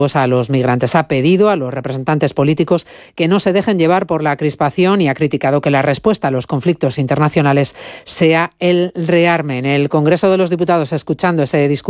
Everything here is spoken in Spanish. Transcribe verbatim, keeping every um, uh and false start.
a los migrantes. Ha pedido a los representantes políticos que no se dejen llevar por la crispación y ha criticado que la respuesta a los conflictos internacionales sea el rearme. En el Congreso de los Diputados, escuchando ese discurso